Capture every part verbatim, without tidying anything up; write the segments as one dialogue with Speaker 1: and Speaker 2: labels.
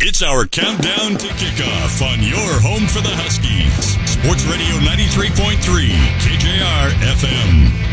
Speaker 1: It's our countdown to kickoff on your home for the Huskies. Sports Radio ninety-three point three, K J R F M.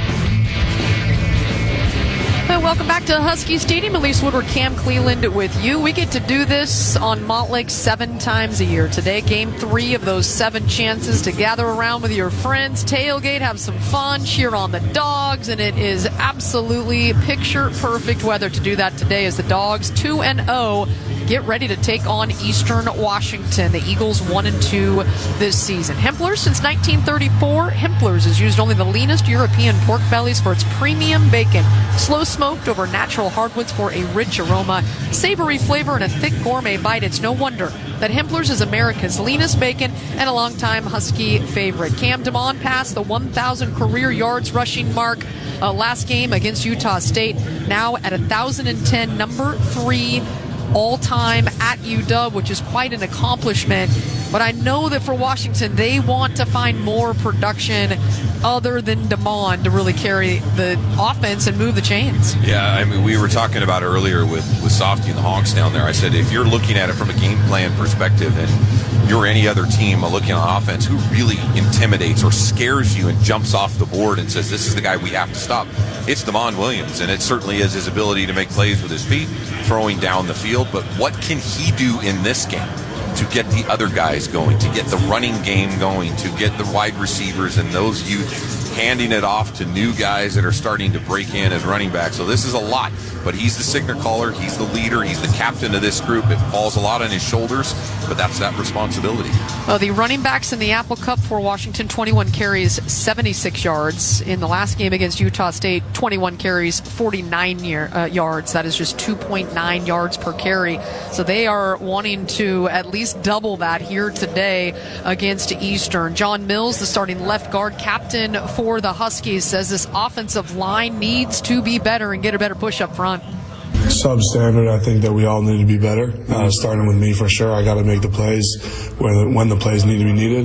Speaker 2: And welcome back to Husky Stadium. Elise Woodward, Cam Cleland with you. We get to do this on Montlake seven times a year. Today, game three of those seven chances to gather around with your friends, tailgate, have some fun, cheer on the Dogs, and it is absolutely picture-perfect weather to do that today as the Dogs two and oh get ready to take on Eastern Washington. The Eagles one and two this season. Hempler's since nineteen thirty-four. Hempler's has used only the leanest European pork bellies for its premium bacon. Slow smoked over natural hardwoods for a rich aroma, savory flavor, and a thick gourmet bite. It's no wonder that Hempler's is America's leanest bacon and a longtime Husky favorite. Cam Damon passed the one thousand career yards rushing mark uh, last game against Utah State. Now at one thousand ten, number three all-time at U W, which is quite an accomplishment. But I know that for Washington, they want to find more production other than Damon to really carry the offense and move the chains.
Speaker 3: Yeah, I mean, we were talking about earlier with, with Softy and the Hawks down there. I said, if you're looking at it from a game plan perspective and you're any other team looking at offense, who really intimidates or scares you and jumps off the board and says, this is the guy we have to stop, it's Damon Williams. And it certainly is his ability to make plays with his feet, throwing down the field. But what can he do in this game to get the other guys going, to get the running game going, to get the wide receivers and those youth handing it off to new guys that are starting to break in as running backs? So this is a lot, but he's the signal caller, he's the leader, he's the captain of this group. It falls a lot on his shoulders, but that's that responsibility.
Speaker 2: Well, the running backs in the Apple Cup for Washington, twenty-one carries, seventy-six yards. In the last game against Utah State, twenty-one carries, forty-nine year, uh, yards. That is just two point nine yards per carry. So they are wanting to at least double that here today against Eastern. John Mills, the starting left guard captain for the Huskies, says this offensive line needs to be better and get a better push up front.
Speaker 4: Substandard, I think that we all need to be better, uh, starting with me for sure. I got to make the plays when, when the plays need to be needed.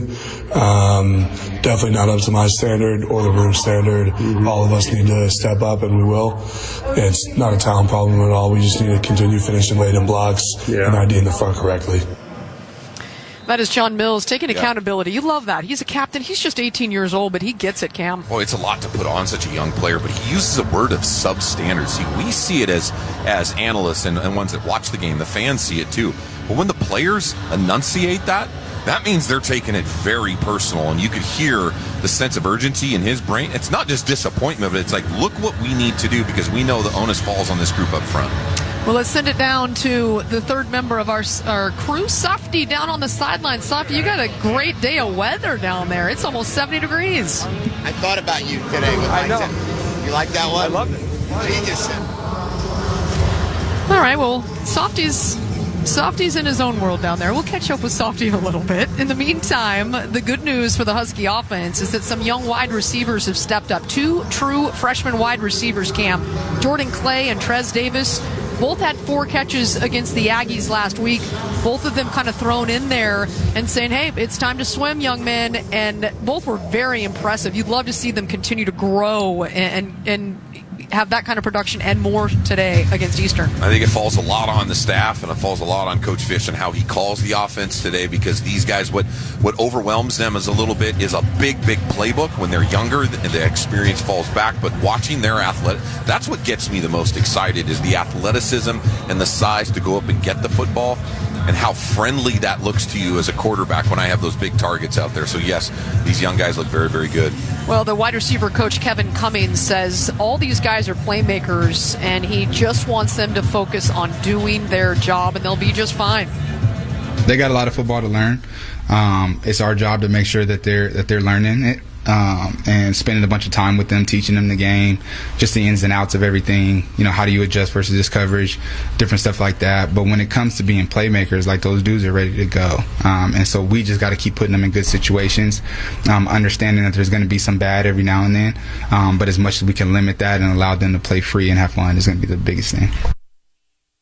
Speaker 4: Um, definitely not up to my standard or the room standard. Mm-hmm. All of us need to step up, and we will. It's not a talent problem at all. We just need to continue finishing late in blocks yeah. and IDing the front correctly.
Speaker 2: That is John Mills taking accountability. You love that. He's a captain. He's just eighteen years old, but he gets it, Cam.
Speaker 3: Well, it's a lot to put on such a young player, but he uses a word of substandard. See, we see it as as analysts and, and ones that watch the game. The fans see it too. But when the players enunciate that, that means they're taking it very personal, and you could hear the sense of urgency in his brain. It's not just disappointment, but it's like, look what we need to do because we know the onus falls on this group up front.
Speaker 2: Well, let's send it down to the third member of our our crew, Softy, down on the sideline. Softy, you got a great day of weather down there. It's almost seventy degrees.
Speaker 5: I thought about you today with
Speaker 6: I know.
Speaker 5: Ten. You like that one?
Speaker 6: I love it.
Speaker 5: Genius.
Speaker 2: All right, well, Softy's Softy's in his own world down there. We'll catch up with Softy in a little bit. In the meantime, the good news for the Husky offense is that some young wide receivers have stepped up. Two true freshman wide receivers, Cam, Jordan Clay and Trez Davis, both had four catches against the Aggies last week. Both of them kind of thrown in there and saying, hey, it's time to swim, young men. And both were very impressive. You'd love to see them continue to grow and and, and have that kind of production and more today against Eastern.
Speaker 3: I think it falls a lot on the staff, and it falls a lot on Coach Fish and how he calls the offense today, because these guys, what what overwhelms them is a little bit is a big, big playbook. When they're younger, the, the experience falls back, but watching their athletic, that's what gets me the most excited, is the athleticism and the size to go up and get the football, and how friendly that looks to you as a quarterback when I have those big targets out there. So yes, these young guys look very, very good.
Speaker 2: Well, the wide receiver coach, Kevin Cummings, says all these guys are playmakers, and he just wants them to focus on doing their job, and they'll be just fine.
Speaker 7: They got a lot of football to learn. Um, it's our job to make sure that they're that they're learning it. Um, and spending a bunch of time with them, teaching them the game, just the ins and outs of everything, you know, how do you adjust versus this coverage, different stuff like that. But when it comes to being playmakers, like, those dudes are ready to go. Um, and so we just got to keep putting them in good situations, um, understanding that there's going to be some bad every now and then. Um, but as much as we can limit that and allow them to play free and have fun is going to be the biggest thing.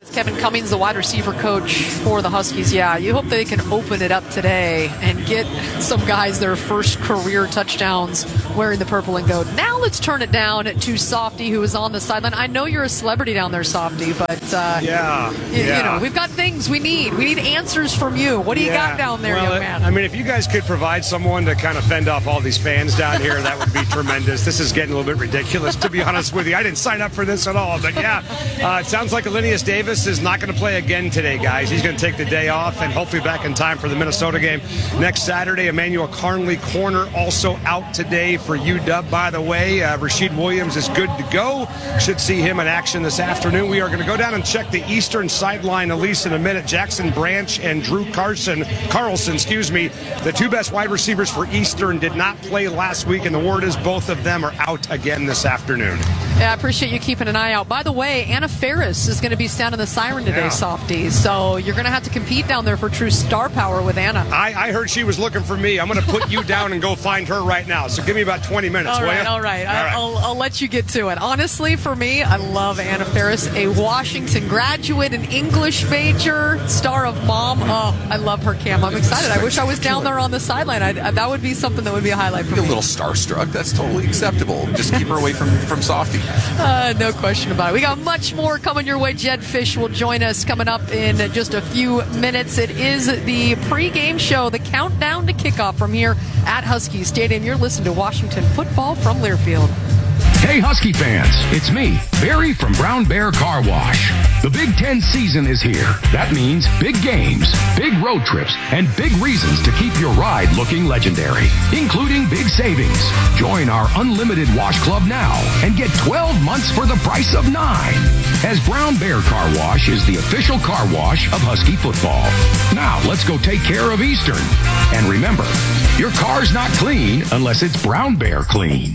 Speaker 2: Kevin Cummings, the wide receiver coach for the Huskies. Yeah, you hope they can open it up today and get some guys their first career touchdowns wearing the purple and gold. Now let's turn it down to Softy, who is on the sideline. I know you're a celebrity down there, Softy, but uh,
Speaker 6: yeah,
Speaker 2: you,
Speaker 6: yeah.
Speaker 2: you know, we've got things we need. We need answers from you. What do you
Speaker 6: yeah.
Speaker 2: got down there,
Speaker 6: well,
Speaker 2: young man?
Speaker 6: I mean, if you guys could provide someone to kind of fend off all these fans down here, that would be tremendous. This is getting a little bit ridiculous, to be honest with you. I didn't sign up for this at all, but yeah, uh, it sounds like Alinius Davis is not going to play again today, guys. He's going to take the day off and hopefully back in time for the Minnesota game next Saturday. Emmanuel Carnley, corner, also out today for U W, by the way. Uh, Rashid Williams is good to go. Should see him in action this afternoon. We are going to go down and check the eastern sideline, Elise, in a minute. Jackson Branch and Drew Carson, Carlson, excuse me, the two best wide receivers for Eastern did not play last week, and the word is both of them are out again this afternoon.
Speaker 2: Yeah, I appreciate you keeping an eye out. By the way, Anna Ferris is going to be sounding the siren today,
Speaker 6: Yeah.
Speaker 2: Softies. So you're going to have to compete down there for true star power with Anna.
Speaker 6: I, I heard she was looking for me. I'm going to put you down and go find her right now. So give me about twenty minutes,
Speaker 2: All
Speaker 6: will
Speaker 2: right,
Speaker 6: you?
Speaker 2: all right.
Speaker 6: All right.
Speaker 2: I'll, I'll let you get to it. Honestly, for me, I love Anna Ferris, a Washington graduate, an English major, star of Mom. Oh, I love her, Cam. I'm excited. I wish I was down there on the sideline. I, I, that would be something that would be a highlight for
Speaker 3: Be a
Speaker 2: me.
Speaker 3: little starstruck. That's totally acceptable. Just keep her away from, from Softy.
Speaker 2: Uh, no question about it. We got much more coming your way. Jed Fish will join us coming up in just a few minutes. It is the pregame show, the countdown to kickoff from here at Husky Stadium. You're listening to Washington Football from Learfield.
Speaker 8: Hey Husky fans, it's me, Barry from Brown Bear Car Wash. The Big Ten season is here. That means big games, big road trips, and big reasons to keep your ride looking legendary, including big savings. Join our unlimited wash club now and get twelve months for the price of nine. As Brown Bear Car Wash is the official car wash of Husky football. Now let's go take care of Eastern. And remember, your car's not clean unless it's Brown Bear clean.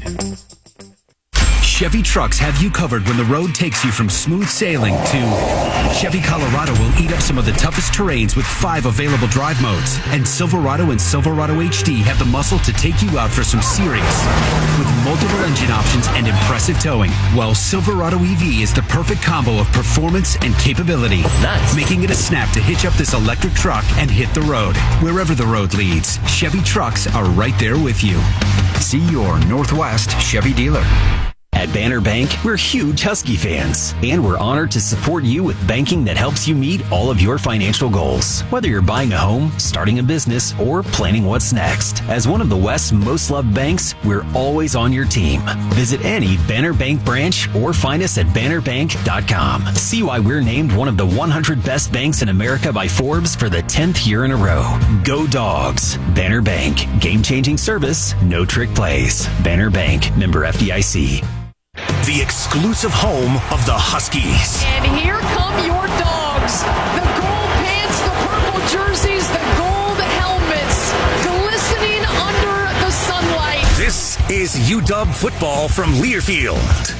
Speaker 9: Chevy trucks have you covered when the road takes you from smooth sailing to Chevy Colorado will eat up some of the toughest terrains with five available drive modes. And Silverado and Silverado H D have the muscle to take you out for some serious with multiple engine options and impressive towing. While Silverado E V is the perfect combo of performance and capability, nice. Making it a snap to hitch up this electric truck and hit the road. Wherever the road leads, Chevy trucks are right there with you. See your Northwest Chevy dealer.
Speaker 10: At Banner Bank, we're huge Husky fans, and we're honored to support you with banking that helps you meet all of your financial goals. Whether you're buying a home, starting a business, or planning what's next. As one of the West's most loved banks, we're always on your team. Visit any Banner Bank branch or find us at banner bank dot com. See why we're named one of the one hundred best banks in America by Forbes for the tenth year in a row. Go Dogs. Banner Bank. Game-changing service, no trick plays. Banner Bank. Member F D I C.
Speaker 11: The exclusive home of the Huskies.
Speaker 2: And here come your dogs. The gold pants, the purple jerseys, the gold helmets, glistening under the sunlight.
Speaker 11: This is U W football from Learfield.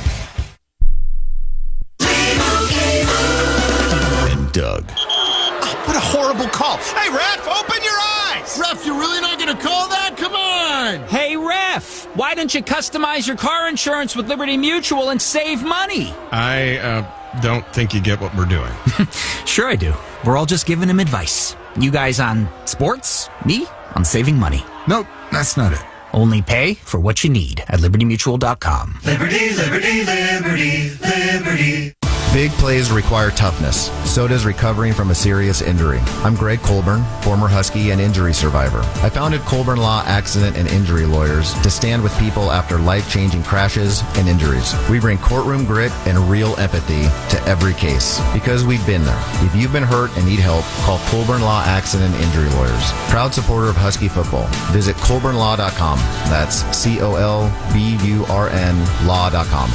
Speaker 12: And Doug.
Speaker 5: Oh, what a horrible call. Hey, ref, open your eyes.
Speaker 13: Ref, you're really not going to call that? Come on.
Speaker 14: Hey, ref, why don't you customize your car insurance with Liberty Mutual and save money?
Speaker 15: I uh, don't think you get what we're doing.
Speaker 14: Sure I do. We're all just giving him advice. You guys on sports, me on saving money.
Speaker 13: Nope, that's not it.
Speaker 14: Only pay for what you need at liberty mutual dot com.
Speaker 16: Liberty, liberty, liberty, liberty.
Speaker 17: Big plays require toughness. So does recovering from a serious injury. I'm Greg Colburn, former Husky and injury survivor. I founded Colburn Law Accident and Injury Lawyers to stand with people after life-changing crashes and injuries. We bring courtroom grit and real empathy to every case because we've been there. If you've been hurt and need help, call Colburn Law Accident and Injury Lawyers. Proud supporter of Husky football. Visit colburn law dot com. That's C O L B U R N law dot com.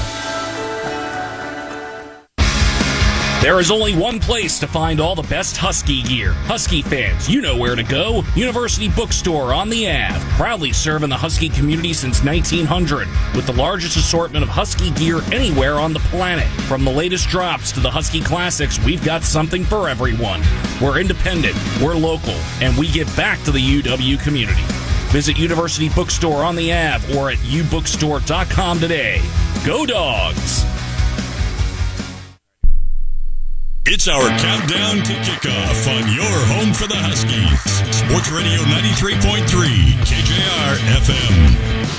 Speaker 18: There is only one place to find all the best Husky gear. Husky fans, you know where to go. University Bookstore on the Ave. Proudly serving the Husky community since nineteen hundred. With the largest assortment of Husky gear anywhere on the planet. From the latest drops to the Husky classics, we've got something for everyone. We're independent, we're local, and we give back to the U W community. Visit University Bookstore on the Ave or at u bookstore dot com today. Go Dogs!
Speaker 1: It's our countdown to kickoff on your home for the Huskies. Sports Radio ninety-three point three, K J R F M.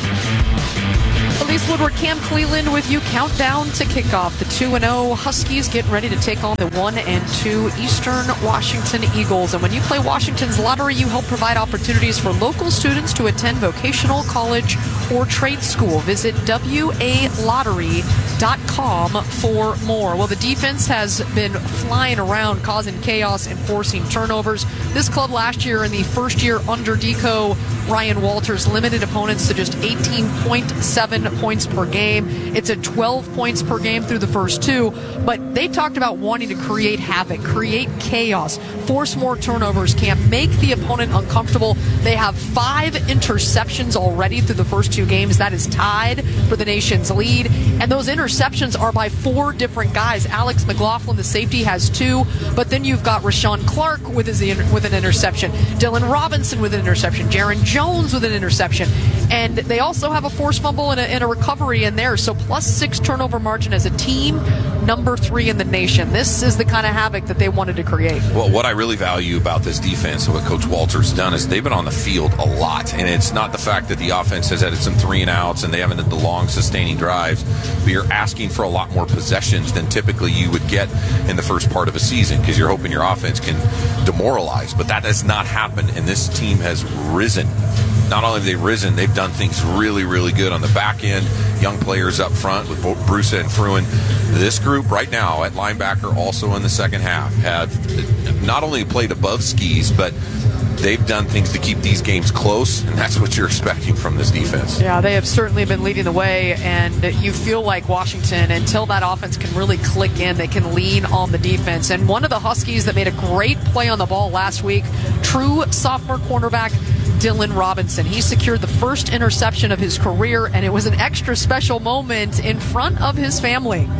Speaker 2: Elise Woodward, Cam Cleland with you. Countdown to kickoff. The two and oh Huskies getting ready to take on the one and two Eastern Washington Eagles. And when you play Washington's lottery, you help provide opportunities for local students to attend vocational, college, or trade school. Visit W A lottery dot com for more. Well, the defense has been flying around, causing chaos and forcing turnovers. This club last year, in the first year under Deco Ryan Walters, limited opponents to just eighteen point seven points per game. It's at twelve points per game through the first two, but they talked about wanting to create havoc, create chaos, force more turnovers, can't make the opponent uncomfortable. They have five interceptions already through the first two games. That is tied for the nation's lead, and those interceptions are by four different guys. Alex McLaughlin, the safety, has two, but then you've got Rashawn Clark with, his, with an interception, Dylan Robinson with an interception, Jaron Jones with an interception, and they also have a forced fumble and a, and a recovery in there. So plus six turnover margin as a team, number three in the nation. This is the kind of havoc that they wanted to create.
Speaker 3: Well, what I really value about this defense and what Coach Walter's done is they've been on the field a lot. And it's not the fact that the offense has had some three and outs and they haven't had the long sustaining drives, but you're asking for a lot more possessions than typically you would get in the first part of a season because you're hoping your offense can demoralize. But that has not happened, and this team has risen. Not only have they risen, they've done things really, really good on the back end. Young players up front with Brusa and Fruin. This group right now at linebacker, also in the second half, have not only played above skis, but they've done things to keep these games close, and that's what you're expecting from this defense.
Speaker 2: Yeah, they have certainly been leading the way, and you feel like Washington, until that offense can really click in, they can lean on the defense. And one of the Huskies that made a great play on the ball last week, true sophomore cornerback Dylan Robinson. He secured the first interception of his career, and it was an extra special moment in front of his family.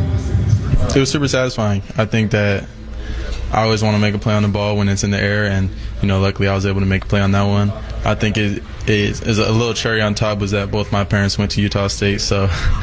Speaker 12: It was super satisfying. I think that I always want to make a play on the ball when it's in the air, and you know, luckily I was able to make a play on that one. I think it is, is a little cherry on top was that both my parents went to Utah State, so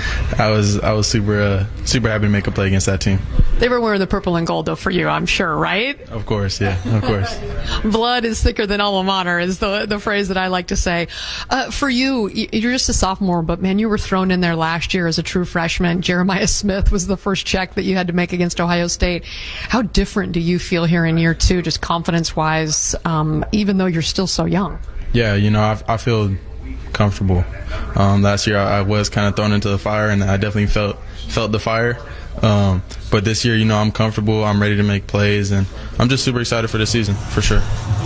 Speaker 12: I was I was super uh, super happy to make a play against that team.
Speaker 2: They were wearing the purple and gold, though, for you, I'm sure, right?
Speaker 12: Of course, yeah, of course.
Speaker 2: Blood is thicker than alma mater is the the phrase that I like to say. Uh, for you, you're just a sophomore, but man, you were thrown in there last year as a true freshman. Jeremiah Smith was the first check that you had to make against Ohio State. How different do you feel here in year two, just confidence-wise, um, even though you're still so young?
Speaker 12: Yeah, you know, I, I feel comfortable. Um, last year I, I was kind of thrown into the fire, and I definitely felt felt the fire. Um, but this year, you know, I'm comfortable. I'm ready to make plays, and I'm just super excited for this season, for sure.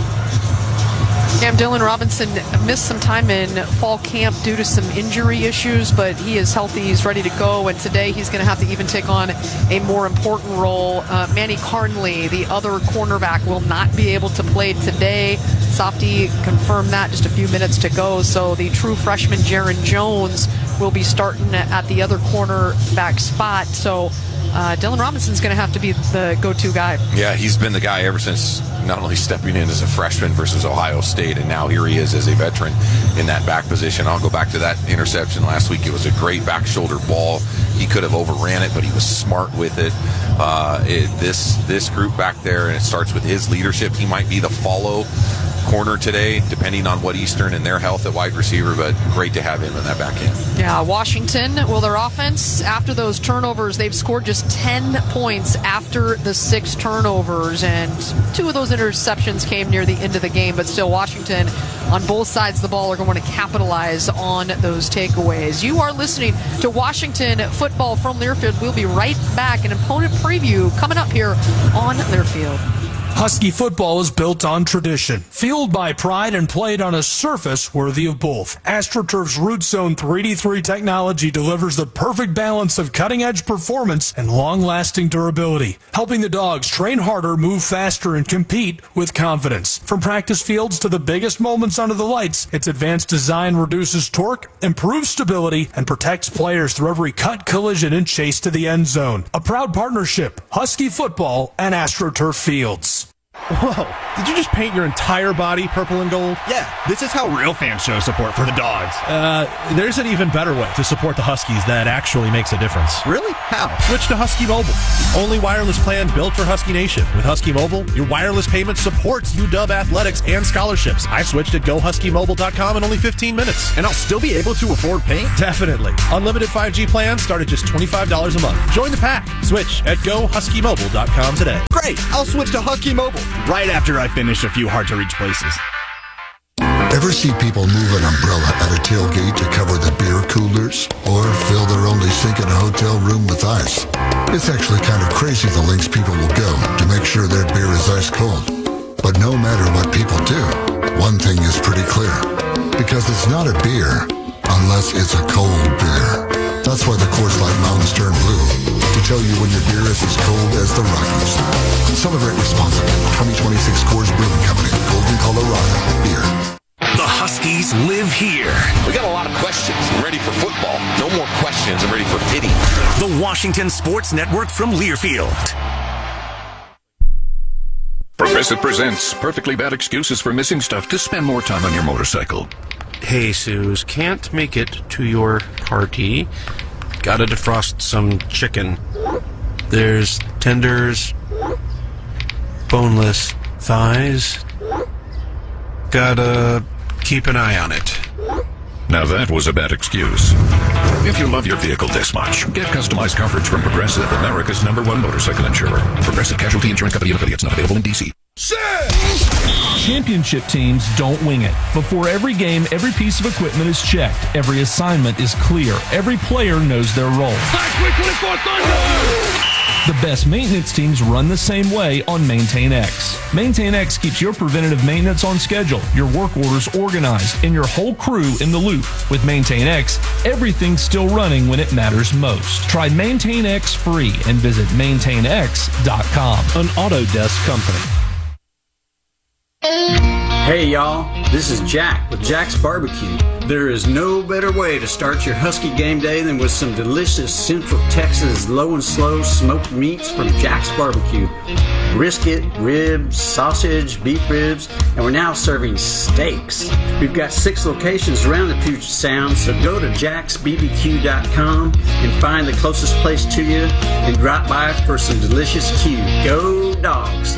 Speaker 2: Yeah, Dylan Robinson missed some time in fall camp due to some injury issues, but he is healthy. He's ready to go, and today he's going to have to even take on a more important role. Uh, Manny Carnley, the other cornerback, will not be able to play today. Softy confirmed that just a few minutes to go, so the true freshman Jaron Jones will be starting at the other cornerback spot. So uh, Dylan Robinson's going to have to be the go-to guy.
Speaker 3: Yeah, he's been the guy ever since not only stepping in as a freshman versus Ohio State, and now here he is as a veteran in that back position. I'll go back to that interception last week. It was a great back shoulder ball. He could have overran it, but he was smart with it. Uh, it this this group back there, and it starts with his leadership. He might be the follow corner today, depending on what Eastern and their health at wide receiver, but great to have him in that back end.
Speaker 2: Yeah, Washington, well, their offense, after those turnovers, they've scored just ten points after the six turnovers, and two of those interceptions came near the end of the game, but still Washington on both sides of the ball are going to capitalize on those takeaways. You are listening to Washington Football from Learfield. We'll be right back. An opponent preview coming up here on Learfield.
Speaker 19: Husky football is built on tradition, fueled by pride, and played on a surface worthy of both. AstroTurf's Root Zone three D three technology delivers the perfect balance of cutting-edge performance and long-lasting durability, helping the dogs train harder, move faster, and compete with confidence. From practice fields to the biggest moments under the lights, its advanced design reduces torque, improves stability, and protects players through every cut, collision, and chase to the end zone. A proud partnership, Husky football and AstroTurf Fields.
Speaker 5: Whoa, did you just paint your entire body purple and gold?
Speaker 20: Yeah, this is how real fans show support for the dogs.
Speaker 5: Uh, there's an even better way to support the Huskies that actually makes a difference.
Speaker 20: Really? How?
Speaker 5: Switch to Husky Mobile. Only wireless plan built for Husky Nation. With Husky Mobile, your wireless payment supports U W athletics and scholarships. I switched at go husky mobile dot com in only fifteen minutes.
Speaker 20: And I'll still be able to afford paint?
Speaker 5: Definitely. Unlimited five G plans start at just twenty-five dollars a month. Join the pack. Switch at go husky mobile dot com today.
Speaker 20: Great! I'll switch to Husky Mobile right after I finish a few hard-to-reach places.
Speaker 13: Ever see people move an umbrella at a tailgate to cover the beer coolers? Or fill their only sink in a hotel room with ice? It's actually kind of crazy the lengths people will go to make sure their beer is ice cold. But no matter what people do, one thing is pretty clear. Because it's not a beer unless it's a cold beer. That's why the Coors Light Mountains turn blue. To tell you when your beer is as cold as the Rockies. Celebrate responsibly. twenty twenty-six Coors Brewing Company. Golden, Colorado. Beer.
Speaker 11: The Huskies live here.
Speaker 3: We got a lot of questions. I'm ready for football. No more questions. I'm ready for pity.
Speaker 11: The Washington Sports Network from Learfield.
Speaker 8: Progressive presents Perfectly Bad Excuses for Missing Stuff to Spend More Time on Your Motorcycle.
Speaker 21: Hey, Suze, can't make it to your party. Gotta defrost some chicken. There's tenders, boneless thighs. Gotta keep an eye on it.
Speaker 8: Now that was a bad excuse. If you love your vehicle this much, get customized coverage from Progressive, America's number one motorcycle insurer. Progressive Casualty Insurance Company and affiliates, not available in D C.
Speaker 22: Championship teams don't wing it. Before every game, every piece of equipment is checked. Every assignment is clear. Every player knows their role. The best maintenance teams run the same way on MaintainX. MaintainX keeps your preventative maintenance on schedule, your work orders organized, and your whole crew in the loop. With MaintainX, everything's still running when it matters most. Try MaintainX free and visit maintain x dot com.
Speaker 5: An Autodesk company.
Speaker 23: Hey y'all, this is Jack with Jack's Barbecue. There is no better way to start your Husky game day than with some delicious Central Texas low and slow smoked meats from Jack's Barbecue. Brisket, ribs, sausage, beef ribs, and we're now serving steaks. We've got six locations around the Puget Sound, so go to jacks b b q dot com and find the closest place to you and drop by for some delicious Q. Go Dogs!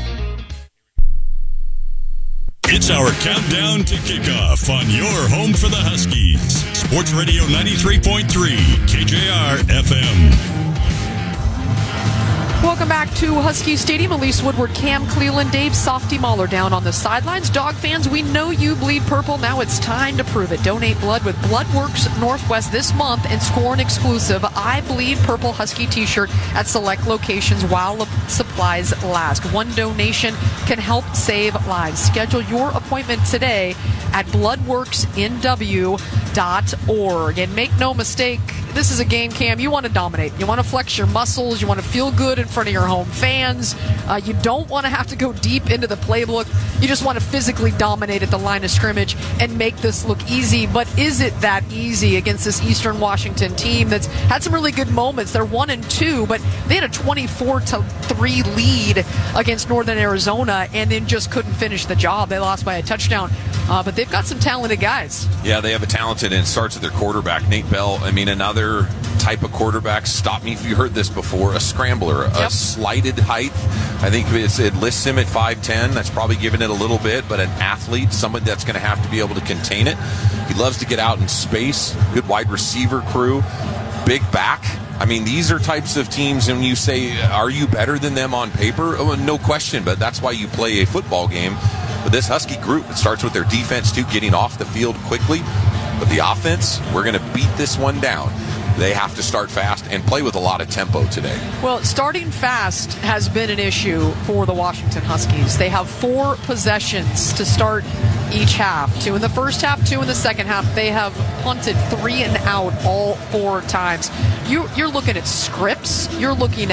Speaker 1: It's our countdown to kickoff on your home for the Huskies. Sports Radio ninety-three point three, K J R F M.
Speaker 2: Welcome back to Husky Stadium. Elise Woodward, Cam Cleland, Dave Softy Mahler down on the sidelines. Dog fans, we know you bleed purple. Now it's time to prove it. Donate blood with Bloodworks Northwest this month and score an exclusive I Bleed Purple Husky t-shirt at select locations while supplies last. One donation can help save lives. Schedule your appointment today at bloodworks n w dot org. And make no mistake, this is a game, Cam, you want to dominate. You want to flex your muscles. You want to feel good in front of your home fans. Uh, you don't want to have to go deep into the playbook. You just want to physically dominate at the line of scrimmage and make this look easy. But is it that easy against this Eastern Washington team that's had some really good moments? They're one and two, but they had a twenty-four to three lead against Northern Arizona and then just couldn't finish the job. They lost by a touchdown. Uh, but they've got some talented guys.
Speaker 3: Yeah, they have a talented, and it starts with their quarterback, Nate Bell. I mean, another type of quarterback. Stop me if you heard this before. A scrambler, a
Speaker 2: yep.
Speaker 3: slighted height. I think it's, it lists him at five ten. That's probably giving it a little bit, but an athlete, somebody that's going to have to be able to contain it. He loves to get out in space. Good wide receiver crew. Big back. I mean, these are types of teams, and you say, are you better than them on paper? Oh, no question, but that's why you play a football game. But this Husky group, it starts with their defense, too, getting off the field quickly. But the offense, we're going to beat this one down. They have to start fast and play with a lot of tempo today.
Speaker 2: Well, starting fast has been an issue for the Washington Huskies. They have four possessions to start each half. Two in the first half, two in the second half. They have punted three and out all four times. You, you're looking at scripts. You're looking at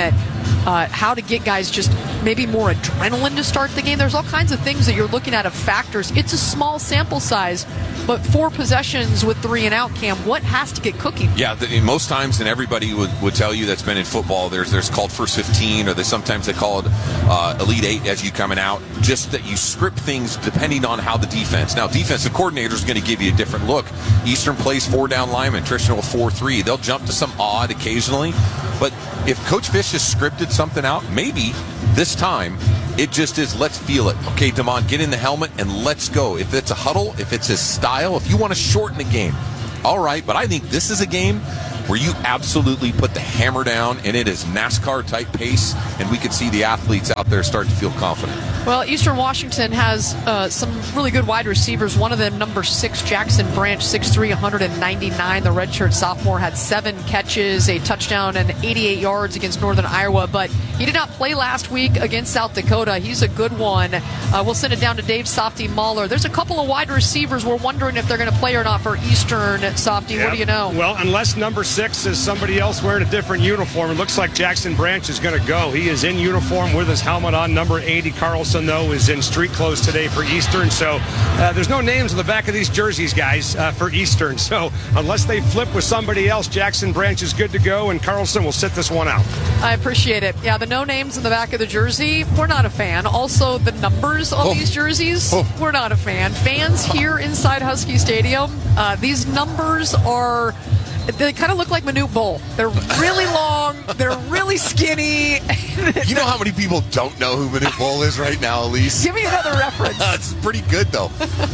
Speaker 2: uh, how to get guys just maybe more adrenaline to start the game. There's all kinds of things that you're looking at of factors. It's a small sample size, but four possessions with three and out, Cam, what has to get cooking?
Speaker 3: Yeah, the, most times, and everybody would, would tell you that's been in football, there's there's called first fifteen, or they sometimes they call it uh, elite eight as you coming out, just that you script things depending on how the defense. Now, defensive coordinator is going to give you a different look. Eastern plays four down linemen, traditional four three. They'll jump to some odd occasionally, but if Coach Fish has scripted something out, maybe this time it just is, let's feel it. Okay, Damon, get in the helmet and let's go. If it's a huddle, if it's his style, if you want to shorten the game, all right. But I think this is a game where you absolutely put the hammer down, and it is NASCAR-type pace, and we could see the athletes out there start to feel confident.
Speaker 2: Well, Eastern Washington has uh, some really good wide receivers. One of them, number six, Jackson Branch, six three, one ninety-nine. The redshirt sophomore had seven catches, a touchdown, and eighty-eight yards against Northern Iowa, but he did not play last week against South Dakota. He's a good one. Uh, we'll send it down to Dave Softy Mahler. There's a couple of wide receivers we're wondering if they're going to play or not for Eastern. Softy,
Speaker 4: yeah.
Speaker 2: What do you know?
Speaker 4: Well, unless number six is somebody else wearing a different uniform, it looks like Jackson Branch is going to go. He is in uniform with his helmet on. Number eighty, Carlson, though, is in street clothes today for Eastern. So uh, there's no names on the back of these jerseys, guys, uh, for Eastern. So unless they flip with somebody else, Jackson Branch is good to go, and Carlson will sit this one out.
Speaker 2: I appreciate it. Yeah, the no names in the back of the jersey, we're not a fan. Also, the numbers on
Speaker 3: oh.
Speaker 2: these jerseys, oh. we're not a fan. Fans here inside Husky Stadium, uh, these numbers are... They kind of look like Manute Bol. They're really long. They're really skinny.
Speaker 3: You know how many people don't know who Manute Bol is right now, Elise?
Speaker 2: Give me another reference.
Speaker 3: It's pretty good, though.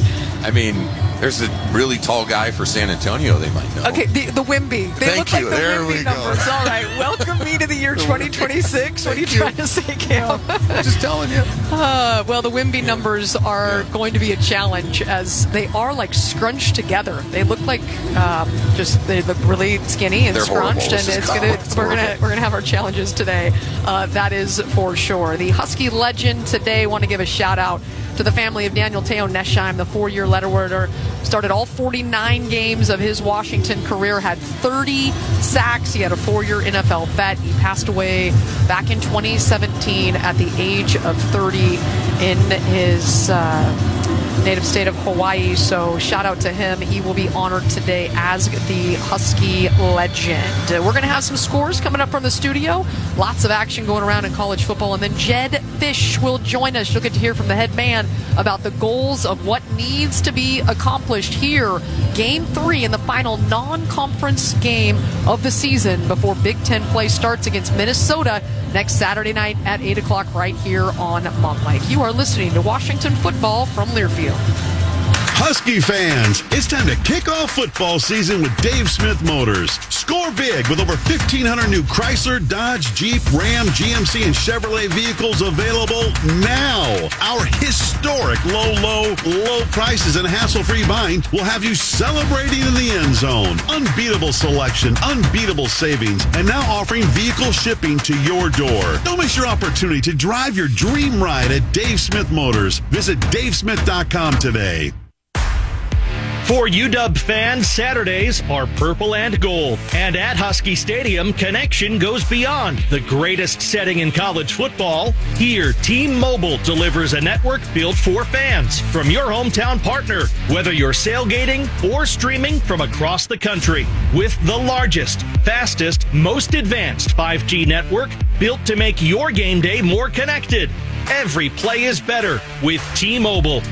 Speaker 3: I mean, there's a really tall guy for San Antonio they might know.
Speaker 2: Okay, the, the Wimby. They
Speaker 3: Thank
Speaker 2: look
Speaker 3: you.
Speaker 2: like the
Speaker 3: there
Speaker 2: Wimby
Speaker 3: we
Speaker 2: numbers.
Speaker 3: go.
Speaker 2: All right, welcome me to the year twenty twenty-six. What are you trying to say, Cam?
Speaker 3: Just telling you.
Speaker 2: Uh, well, the Wimby numbers are yeah. going to be a challenge, as they are like scrunched together. They look like um, just they look really skinny and
Speaker 3: They're
Speaker 2: scrunched,
Speaker 3: horrible.
Speaker 2: and it's gonna
Speaker 3: it's
Speaker 2: we're gonna we're gonna have our challenges today. Uh, that is for sure. The Husky legend today. Want to give a shout out to the family of Daniel Teo Nesheim, the four-year letter winner. Started all forty-nine games of his Washington career, had thirty sacks. He had a four-year N F L vet. He passed away back in twenty seventeen at the age of thirty in his uh, native state of Hawaii. So shout out to him. He will be honored today as the Husky legend. We're going to have some scores coming up from the studio. Lots of action going around in college football. And then Jed Fish will join us. You'll get to hear from the head man about the goals of what needs to be accomplished here. Game three in the final non-conference game of the season before Big Ten play starts against Minnesota next Saturday night at eight o'clock right here on Montlake. You are listening to Washington Football from Learfield.
Speaker 6: Husky fans, it's time to kick off football season with Dave Smith Motors. Score big with over fifteen hundred new Chrysler, Dodge, Jeep, Ram, G M C, and Chevrolet vehicles available now. Our historic low, low, low prices and hassle-free buying will have you celebrating in the end zone. Unbeatable selection, unbeatable savings, and now offering vehicle shipping to your door. Don't miss your opportunity to drive your dream ride at Dave Smith Motors. Visit dave smith dot com today.
Speaker 7: For U W fans, Saturdays are purple and gold. And at Husky Stadium, connection goes beyond the greatest setting in college football. Here, T-Mobile delivers a network built for fans from your hometown partner, whether you're sailgating or streaming from across the country. With the largest, fastest, most advanced five G network built to make your game day more connected. Every play is better with T-Mobile.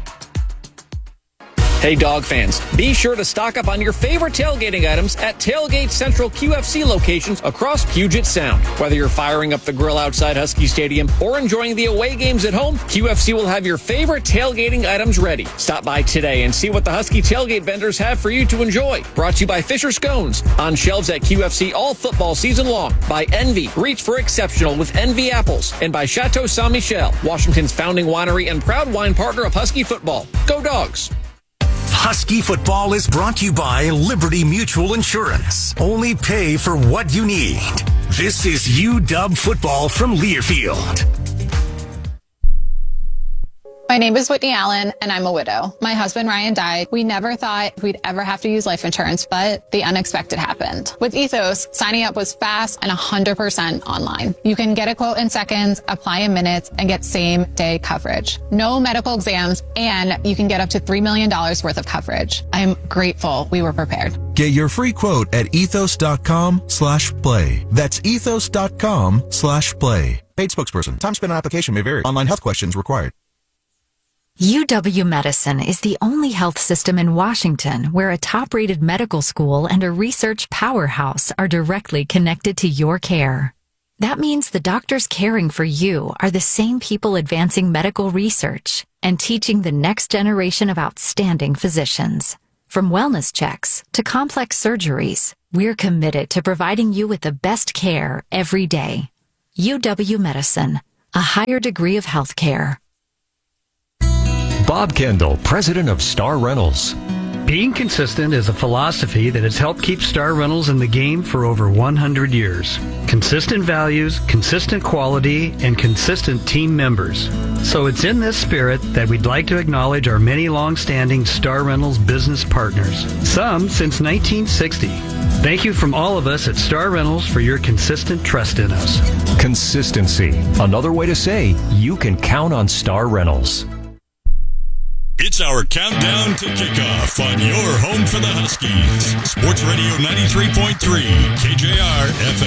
Speaker 24: Hey, dog fans, be sure to stock up on your favorite tailgating items at Tailgate Central Q F C locations across Puget Sound. Whether you're firing up the grill outside Husky Stadium or enjoying the away games at home, Q F C will have your favorite tailgating items ready. Stop by today and see what the Husky tailgate vendors have for you to enjoy. Brought to you by Fisher Scones, on shelves at Q F C all football season long. By Envy, reach for exceptional with Envy apples. And by Chateau Saint Michel, Washington's founding winery and proud wine partner of Husky football. Go Dogs!
Speaker 11: Husky Football is brought to you by Liberty Mutual Insurance. Only pay for what you need. This is U W Football from Learfield.
Speaker 25: My
Speaker 9: My name is Whitney Allen, and I'm a widow. My husband, Ryan, died. We never thought we'd ever have to use life insurance, but the unexpected happened. With Ethos, signing up was fast and one hundred percent online. You can get a quote in seconds, apply in minutes, and get same-day coverage. No medical exams, and you can get up to three million dollars worth of coverage. I'm grateful we were prepared.
Speaker 10: Get your free quote at ethos.com slash play. That's ethos.com slash play. Paid spokesperson. Time spent on application may vary. Online health questions required.
Speaker 14: U W Medicine is the only health system in Washington where a top-rated medical school and a research powerhouse are directly connected to your care. That means the doctors caring for you are the same people advancing medical research and teaching the next generation of outstanding physicians. From wellness checks to complex surgeries, we're committed to providing you with the best care every day. U W Medicine, a higher degree of health care.
Speaker 15: Bob Kendall, president of Star Rentals.
Speaker 25: Being consistent is a philosophy that has helped keep Star Rentals in the game for over one hundred years. Consistent values, consistent quality, and consistent team members. So it's in this spirit that we'd like to acknowledge our many long-standing Star Rentals business partners, some since nineteen sixty. Thank you from all of us at Star Rentals for your consistent trust in us.
Speaker 15: Consistency. Another way to say you can count on Star Rentals.
Speaker 1: It's our countdown to kickoff on your home for the Huskies. Sports Radio ninety-three point three, K J R F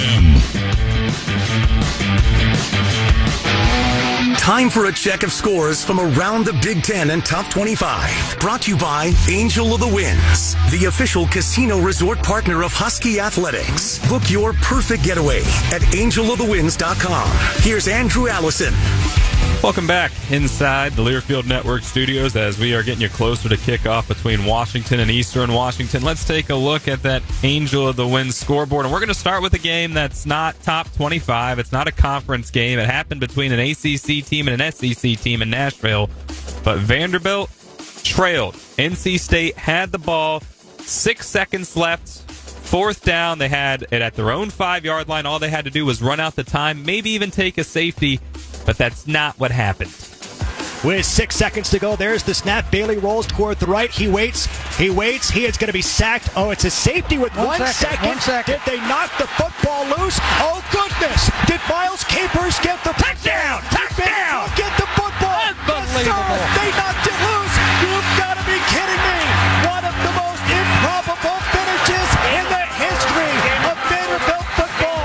Speaker 1: M.
Speaker 11: Time for a check of scores from around the Big Ten and Top twenty-five. Brought to you by Angel of the Winds, the official casino resort partner of Husky Athletics. Book your perfect getaway at angel of the winds dot com. Here's Andrew Allison.
Speaker 26: Welcome back inside the Learfield Network studios as we are getting you closer to kickoff between Washington and Eastern Washington. Let's take a look at that Angel of the Wind scoreboard. And we're going to start with a game that's not top twenty-five. It's not a conference game. It happened between an A C C team and an S E C team in Nashville. But Vanderbilt trailed. N C State had the ball. Six seconds left. Fourth down. They had it at their own five-yard line. All they had to do was run out the time, maybe even take a safety. But that's not what happened.
Speaker 27: With six seconds to go, there's the snap. Bailey rolls toward the right. He waits. He waits. He is going to be sacked. Oh, it's a safety with one, one second. second. One second. Did they knock the football loose? Oh, goodness. Did Miles Capers get the touchdown? Touchdown. Get the football. Unbelievable. Yes, they knocked it loose. You've got to be kidding me. One of the most improbable finishes in the history of Vanderbilt football.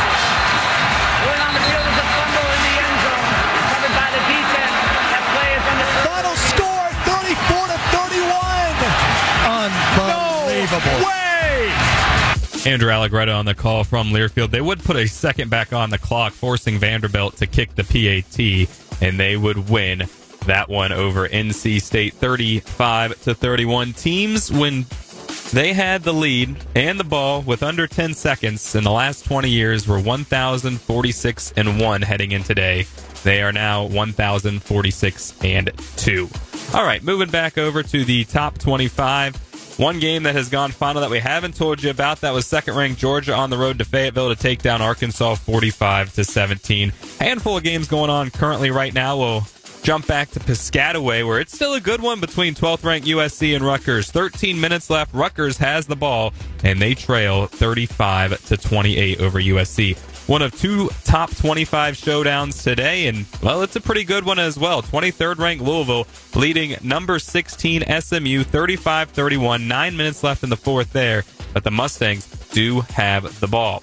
Speaker 27: Way!
Speaker 26: Andrew Allegretto on the call from Learfield. They would put a second back on the clock, forcing Vanderbilt to kick the P A T, and they would win that one over N C State thirty-five to thirty-one. Teams, when they had the lead and the ball with under ten seconds in the last twenty years, were one thousand forty-six and one heading in today. They are now one thousand forty-six and two. All right, moving back over to the top twenty-five. One game that has gone final that we haven't told you about, that was second-ranked Georgia on the road to Fayetteville to take down Arkansas forty-five to seventeen. Handful of games going on currently right now. We'll jump back to Piscataway, where it's still a good one between twelfth-ranked U S C and Rutgers. thirteen minutes left. Rutgers has the ball, and they trail thirty-five to twenty-eight over U S C. One of two top twenty-five showdowns today, and, well, it's a pretty good one as well. twenty-third ranked Louisville leading number sixteen S M U thirty-five thirty-one. Nine minutes left in the fourth there, but the Mustangs do have the ball.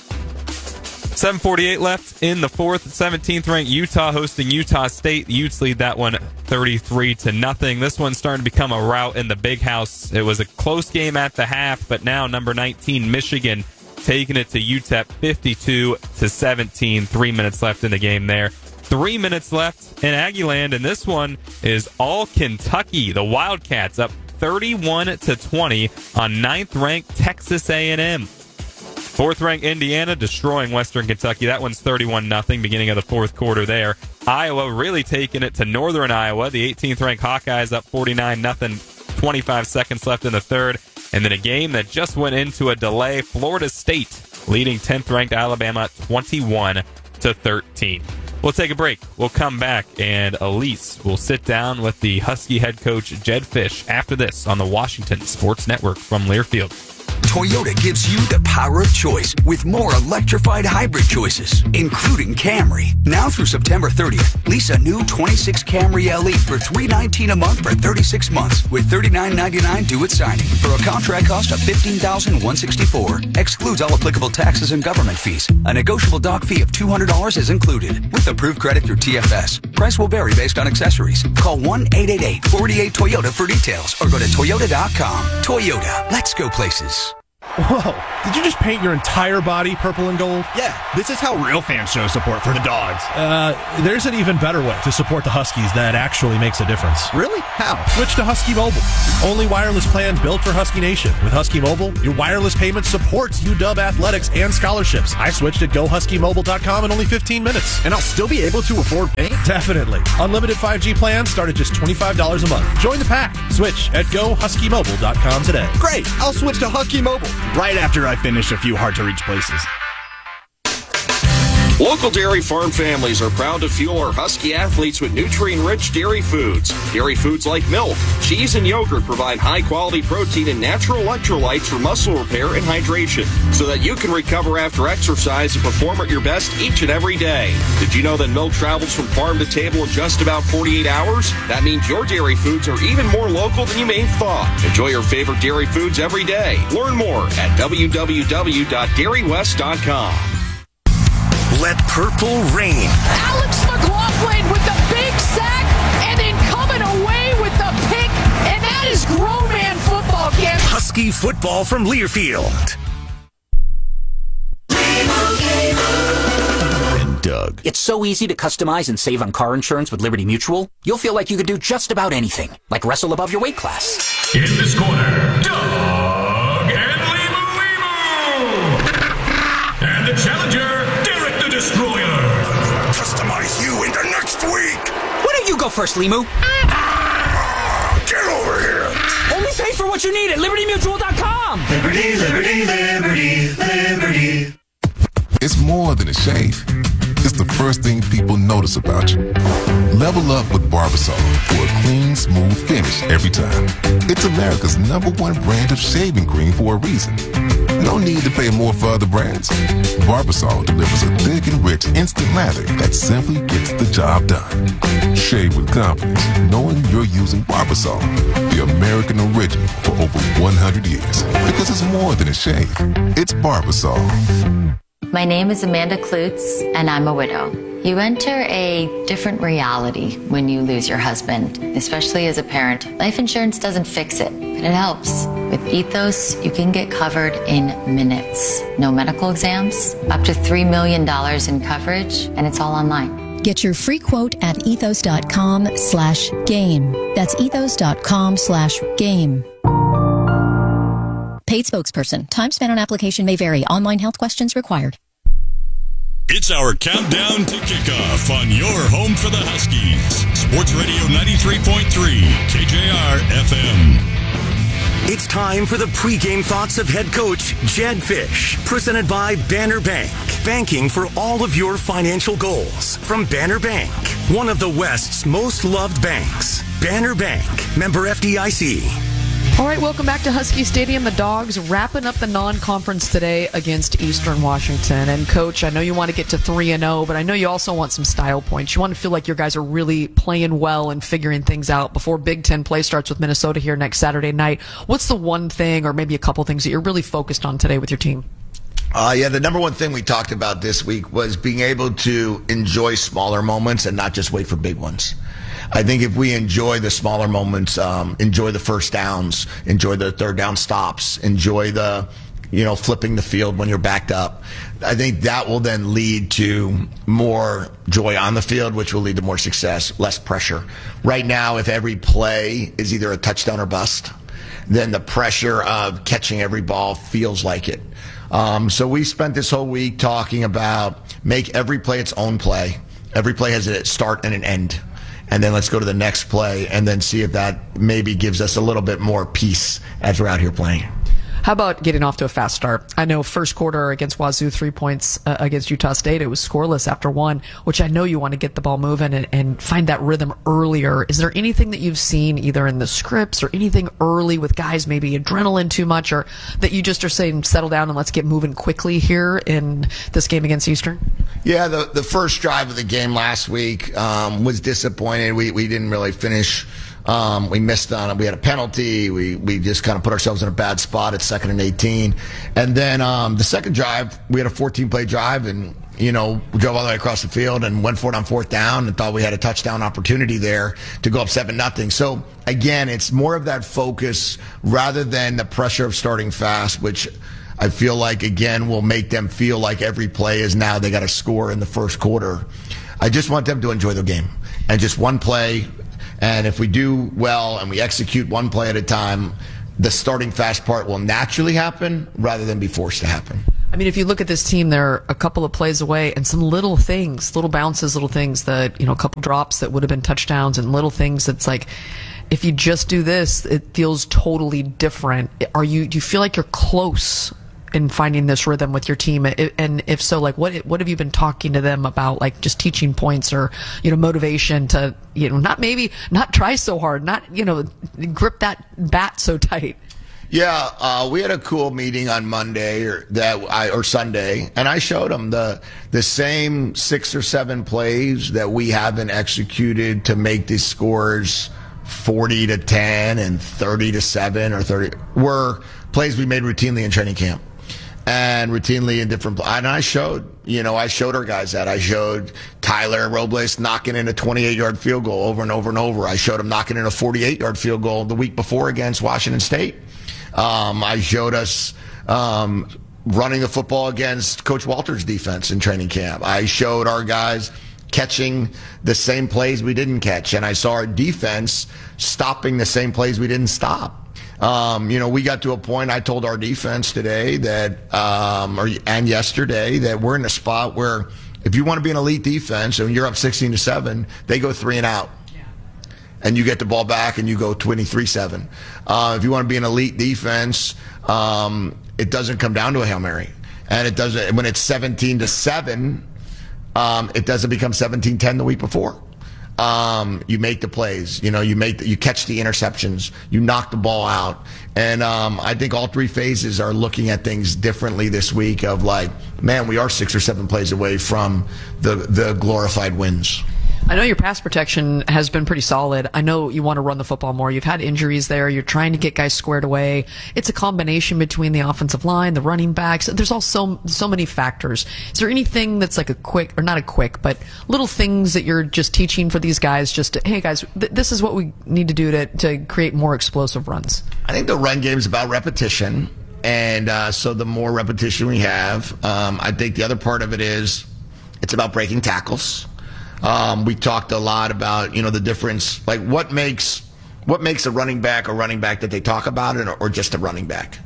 Speaker 26: seven forty-eight left in the fourth. seventeenth ranked Utah hosting Utah State. The Utes lead that one thirty-three to nothing. This one's starting to become a rout in the Big House. It was a close game at the half, but now number nineteen Michigan taking it to U T E P fifty-two to seventeen. Three minutes left in the game there. Three minutes left in Aggieland, and this one is all Kentucky. The Wildcats up thirty-one to twenty on ninth ranked Texas A and M. fourth ranked Indiana destroying Western Kentucky. That one's thirty-one nothing, beginning of the fourth quarter there. Iowa really taking it to Northern Iowa. The eighteenth ranked Hawkeyes up forty-nine nothing, twenty-five seconds left in the third. And then a game that just went into a delay. Florida State leading tenth ranked Alabama twenty-one to thirteen. We'll take a break. We'll come back, and Elise will sit down with the Husky head coach, Jedd Fisch, after this on the Washington Sports Network from Learfield.
Speaker 12: Toyota gives you the power of choice with more electrified hybrid choices, including Camry. Now through September thirtieth, lease a new twenty-six Camry L E for three hundred nineteen dollars a month for thirty-six months with thirty-nine ninety-nine due at signing for a contract cost of fifteen thousand one hundred sixty-four dollars. Excludes all applicable taxes and government fees. A negotiable dock fee of two hundred dollars is included with approved credit through T F S. Price will vary based on accessories. Call one eight eight eight, four eight Toyota for details or go to toyota dot com. Toyota, let's go places.
Speaker 5: Whoa, did you just paint your entire body purple and gold?
Speaker 27: Yeah, this is how real fans show support for the Dogs.
Speaker 5: Uh, there's an even better way to support the Huskies that actually makes a difference.
Speaker 27: Really? How?
Speaker 5: Switch to Husky Mobile. Only wireless plan built for Husky Nation. With Husky Mobile, your wireless payment supports U W athletics and scholarships. I switched at go husky mobile dot com in only fifteen minutes.
Speaker 27: And I'll still be able to afford paint?
Speaker 5: Definitely. Unlimited five G plans start at just twenty-five dollars a month. Join the pack. Switch at go husky mobile dot com today.
Speaker 27: Great, I'll switch to Husky Mobile right after I finish a few hard-to-reach places.
Speaker 13: Local dairy farm families are proud to fuel our Husky athletes with nutrient-rich dairy foods. Dairy foods like milk, cheese, and yogurt provide high-quality protein and natural electrolytes for muscle repair and hydration, so that you can recover after exercise and perform at your best each and every day. Did you know that milk travels from farm to table in just about forty-eight hours? That means your dairy foods are even more local than you may have thought. Enjoy your favorite dairy foods every day. Learn more at w w w dot dairy west dot com.
Speaker 11: Let purple reign.
Speaker 2: Alex McLaughlin with the big sack and then coming away with the pick, and that is grown man football, Cam.
Speaker 11: Husky football from Learfield.
Speaker 16: And Doug. It's so easy to customize and save on car insurance with Liberty Mutual. You'll feel like you could do just about anything, like wrestle above your weight class.
Speaker 1: In this corner, Doug and Limu Limu. And the challenger, Destroyer.
Speaker 11: Customize you into next week.
Speaker 16: Why don't you go first, Limu?
Speaker 11: Ah, get over here.
Speaker 16: Only pay for what you need at liberty mutual dot com.
Speaker 17: Liberty, liberty, liberty, liberty.
Speaker 18: It's more than a shave. It's the first thing people notice about you. Level up with Barbasol for a clean, smooth finish every time. It's America's number one brand of shaving cream for a reason. No need to pay more for other brands. Barbasol delivers a thick and rich instant lather that simply gets the job done. Shave with confidence, knowing you're using Barbasol, the American original for over one hundred years. Because it's more than a shave. It's Barbasol.
Speaker 19: My name is Amanda Klutz, and I'm a widow. You enter a different reality when you lose your husband, especially as a parent. Life insurance doesn't fix it, but it helps. With Ethos, you can get covered in minutes. No medical exams, up to three million dollars in coverage, and it's all online.
Speaker 20: Get your free quote at ethos dot com slash game. That's ethos dot com slash game. Paid spokesperson. Time spent on application may vary. Online health questions required.
Speaker 1: It's our countdown to kickoff on your home for the Huskies. Sports Radio ninety-three point three, K J R F M.
Speaker 11: It's time for the pregame thoughts of head coach Jedd Fisch, presented by Banner Bank. Banking for all of your financial goals from Banner Bank, one of the West's most loved banks. Banner Bank, member F D I C.
Speaker 2: All right, welcome back to Husky Stadium. The Dogs wrapping up the non-conference today against Eastern Washington. And, Coach, I know you want to get to three and oh, but I know you also want some style points. You want to feel like your guys are really playing well and figuring things out before Big Ten play starts with Minnesota here next Saturday night. What's the one thing or maybe a couple things that you're really focused on today with your team?
Speaker 28: Uh, yeah, the number one thing we talked about this week was being able to enjoy smaller moments and not just wait for big ones. I think if we enjoy the smaller moments, um, enjoy the first downs, enjoy the third down stops, enjoy the, you know, flipping the field when you're backed up, I think that will then lead to more joy on the field, which will lead to more success, less pressure. Right now, if every play is either a touchdown or bust, then the pressure of catching every ball feels like it. Um, so we spent this whole week talking about make every play its own play. Every play has a start and an end. And then let's go to the next play and then see if that maybe gives us a little bit more peace as we're out here playing.
Speaker 2: How about getting off to a fast start? I know first quarter against Wazoo, three points uh, against Utah State. It was scoreless after one, which I know you want to get the ball moving and, and find that rhythm earlier. Is there anything that you've seen either in the scripts or anything early with guys, maybe adrenaline too much, or that you just are saying settle down and let's get moving quickly here in this game against Eastern?
Speaker 28: Yeah, the, the first drive of the game last week um, was disappointing. We, we didn't really finish. Um, we missed on it. We had a penalty. We we just kind of put ourselves in a bad spot at second and eighteen. And then um, the second drive, we had a fourteen-play drive, and you know, we drove all the way across the field and went for it on fourth down and thought we had a touchdown opportunity there to go up seven nothing. So again, it's more of that focus rather than the pressure of starting fast, which I feel like again will make them feel like every play is now they got to score in the first quarter. I just want them to enjoy the game and just one play. And if we do well and we execute one play at a time, the starting fast part will naturally happen rather than be forced to happen.
Speaker 2: I mean, if you look at this team, they're a couple of plays away and some little things, little bounces, little things that, you know, a couple drops that would have been touchdowns and little things that's like, if you just do this, it feels totally different. Are you, do you feel like you're close in finding this rhythm with your team? And if so, like what what have you been talking to them about, like just teaching points or, you know, motivation to, you know, not maybe not try so hard, not, you know, grip that bat so tight?
Speaker 28: Yeah, uh, we had a cool meeting on Monday or that I or Sunday, and I showed them the the same six or seven plays that we haven't executed to make these scores forty to ten and thirty to seven or thirty were plays we made routinely in training camp. And routinely in different, and I showed, you know, I showed our guys that. I showed Tyler Robles knocking in a twenty-eight-yard field goal over and over and over. I showed him knocking in a forty-eight-yard field goal the week before against Washington State. Um, I showed us um, running the football against Coach Walter's defense in training camp. I showed our guys catching the same plays we didn't catch, and I saw our defense stopping the same plays we didn't stop. Um, you know, we got to a point, I told our defense today that, um, or, and yesterday that we're in a spot where if you want to be an elite defense and you're up sixteen to seven, they go three and out. Yeah. And you get the ball back and you go twenty-three seven. Uh, if you want to be an elite defense, um, it doesn't come down to a Hail Mary. And it doesn't, when it's seventeen to seven, um, it doesn't become seventeen ten the week before. Um, you make the plays, you know, you make the, you catch the interceptions, you knock the ball out. And um, I think all three phases are looking at things differently this week of like, man, we are six or seven plays away from the, the glorified wins.
Speaker 2: I know your pass protection has been pretty solid. I know you want to run the football more. You've had injuries there. You're trying to get guys squared away. It's a combination between the offensive line, the running backs. There's also so many factors. Is there anything that's like a quick, or not a quick, but little things that you're just teaching for these guys just to, hey guys, th- this is what we need to do to, to create more explosive runs?
Speaker 28: I think the run game is about repetition. And uh, so the more repetition we have, um, I think the other part of it is it's about breaking tackles. Um, we talked a lot about, you know, the difference, like what makes what makes a running back a running back that they talk about it, or, or just a running back.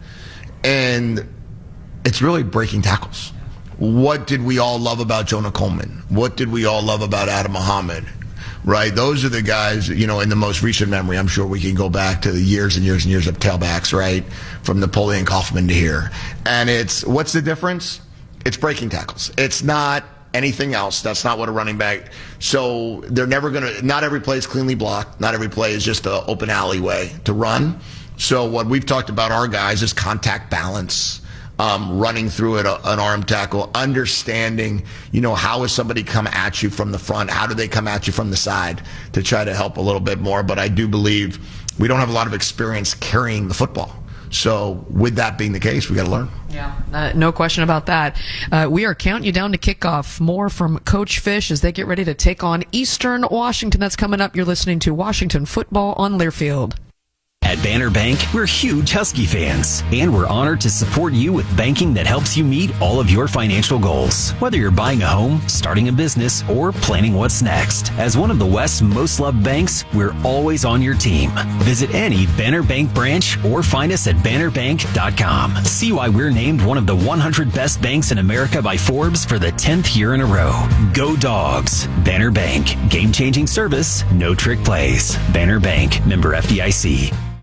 Speaker 28: And it's really breaking tackles. What did we all love about Jonah Coleman? What did we all love about Adam Muhammad? Right? Those are the guys, you know, in the most recent memory. I'm sure we can go back to the years and years and years of tailbacks, right? From Napoleon Kaufman to here. And it's, what's the difference? It's breaking tackles. It's not anything else. That's not what a running back. So they're never going to, not every play is cleanly blocked. Not every play is just an open alleyway to run. So what we've talked about our guys is contact balance, um, running through it, an arm tackle, understanding, you know, how is somebody come at you from the front? How do they come at you from the side to try to help a little bit more? But I do believe we don't have a lot of experience carrying the football. So with that being the case, we got to learn.
Speaker 2: Yeah, uh, no question about that. Uh, we are counting you down to kickoff. More from Coach Fish as they get ready to take on Eastern Washington. That's coming up. You're listening to Washington Football on Learfield.
Speaker 3: At Banner Bank, we're huge Husky fans, and we're honored to support you with banking that helps you meet all of your financial goals. Whether you're buying a home, starting a business, or planning what's next. As one of the West's most loved banks, we're always on your team. Visit any Banner Bank branch or find us at banner bank dot com. See why we're named one of the one hundred best banks in America by Forbes for the tenth year in a row. Go Dogs. Banner Bank. Game-changing service, no trick plays. Banner Bank. Member F D I C.